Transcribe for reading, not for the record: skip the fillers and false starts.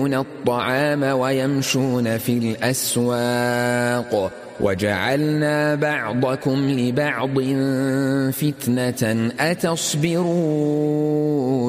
يأكلون الطعام ويمشون في الأسواق وجعلنا بعضكم لبعض فتنة أتصبرون